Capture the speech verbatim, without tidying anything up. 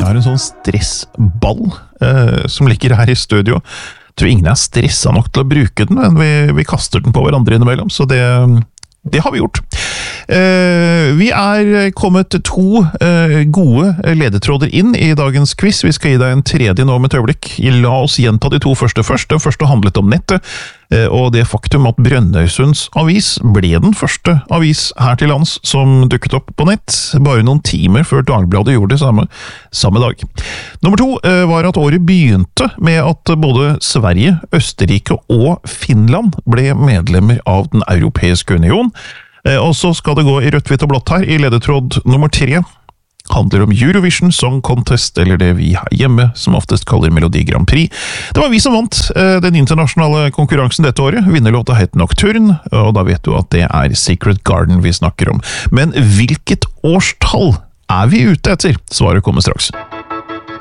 har en sånn stressball eh, som ligger her i studio. Jeg tror ingen er stresset nok til å bruke den, men vi, vi kaster den på hverandre innimellom, så det, det har vi gjort. Eh, vi er kommet to eh, gode ledetråder inn i dagens quiz. Vi skal gi deg en tredje nå med et øyeblikk. La oss gjenta de to første først. Den første handlet om nettet, eh, og det faktum at Brønnøysunds avis ble den første avis her til lands som dukket opp på nett, bare noen timer før Dagbladet gjorde det samme, samme dag. Nummer to eh, var at året begynte med at både Sverige, Østerrike og Finland ble medlemmer av den europeiske union. Og så skal det gå i rødt, hvitt og blått her. I ledetråd nummer tre handler om Eurovision Song Contest, eller det vi her hjemme som oftest kaller Melodi Grand Prix. Det var vi som vant den internasjonale konkurransen dette året. Vinnerlåta het Nocturne, og da vet du at det er Secret Garden vi snakker om. Men hvilket årstall er vi ute etter? Svaret kommer straks.